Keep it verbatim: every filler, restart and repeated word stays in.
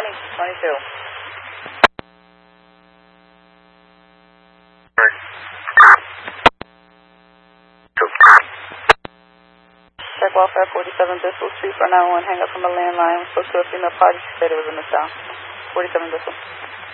twenty-two. Check welfare forty-seven Bissell Street for nine one one. Hang up from a landline. Spoke to a female party. She said it was a misdial. forty-seven Bissell.